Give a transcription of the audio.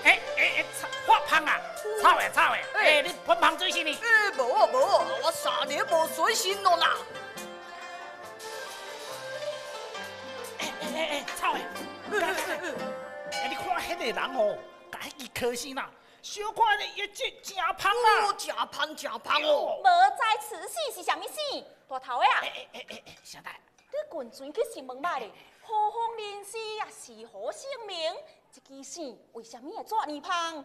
发胖啊！臭诶！你喷胖水是呢？ 无，我3年无水身咯啦。 臭诶！你看迄个人哦，甲迄个科生啦，小看咧一只真胖啦， 真胖哦！ 无知此事是啥物事？大头的啊！ 啥代？ 你滚转去新闻吧咧，何方人士也是何姓名？这支姓为什么会遮尼胖？